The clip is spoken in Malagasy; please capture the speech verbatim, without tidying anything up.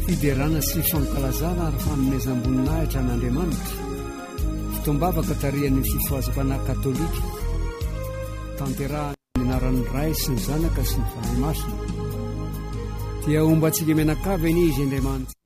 fiderana sy fankalazana ary fanomezam-boninahitra an'Andriamanitra fitombavaka tarihan'ny fifohazam-panahy katolika tanterahany anaran'ny Ray sy ny Zanaka sy ny Fanahy Masina dia ombantsika menakavy any izy Andriamanitra.